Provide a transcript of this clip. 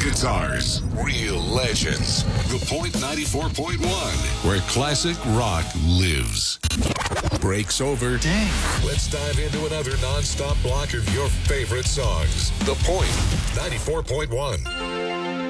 guitars, real legends. The Point 94.1, where classic rock lives. Breaks over. Dang. Let's dive into another non-stop block of your favorite songs. The Point 94.1.